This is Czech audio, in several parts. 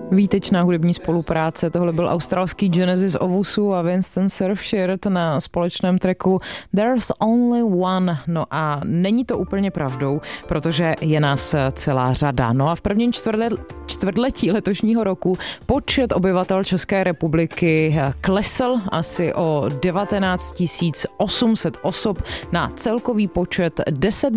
Výtečná hudební spolupráce, tohle byl australský Genesis Owusu a Winston Surfshirt na společném tracku There's Only One. No a není to úplně pravdou, protože je nás celá řada. No a v prvním čtvrtletí letošního roku počet obyvatel České republiky klesl asi o 19 800 osob na celkový počet 10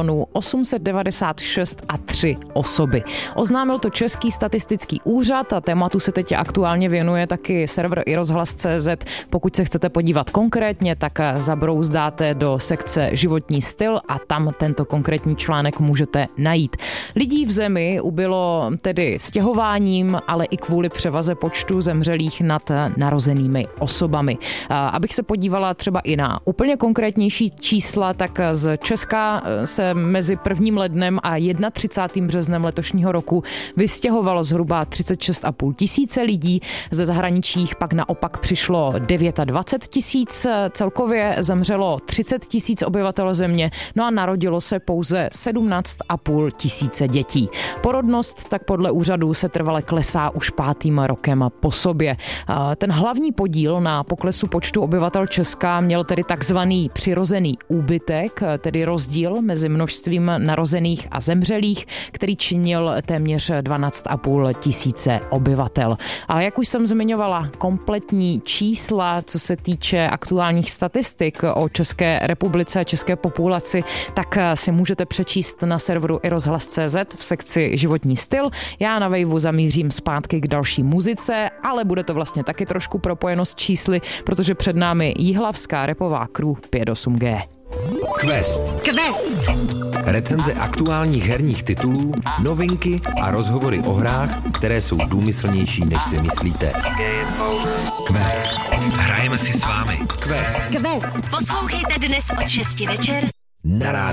896 300 osoby. Oznámil to Český statistický úřad a tématu se teď aktuálně věnuje taky server iRozhlas.cz. Pokud se chcete podívat konkrétně, tak zabrouzdáte do sekce životní styl a tam tento konkrétní článek můžete najít. Lidí v zemi ubylo tedy stěhováním, ale i kvůli převaze počtu zemřelých nad narozenými osobami. Abych se podívala třeba i na úplně konkrétnější čísla, tak z Česka se mezi 1. lednem a 31. březnem letošního roku vystěhovalo zhruba 36,5 tisíce lidí, ze zahraničích pak naopak přišlo 29 tisíc, celkově zemřelo 30 tisíc obyvatel země, no a narodilo se pouze 17,5 tisíce dětí. Porodnost tak podle úřadu se trvale klesá už 5. rokem po sobě. Ten hlavní podíl na poklesu počtu obyvatel Česka měl tedy takzvaný přirozený úbytek, tedy rozdíl mezi množstvím narozených a zemřelých, který činil téměř 12,5 tisíce obyvatel. A jak už jsem zmiňovala, kompletní čísla, co se týče aktuálních statistik o České republice a české populaci, tak si můžete přečíst na serveru iRozhlas.cz v sekci životní styl. Já na Waveu zamířím zpátky k další muzice, ale bude to vlastně taky trošku propojeno s čísly, protože před námi jihlavská rapová crew 58G. Quest. Recenze aktuálních herních titulů, novinky a rozhovory o hrách, které jsou důmyslnější, než si myslíte. Quest. Hrajeme si s vámi. Quest. Poslouchejte dnes od 6 večer Na rádiu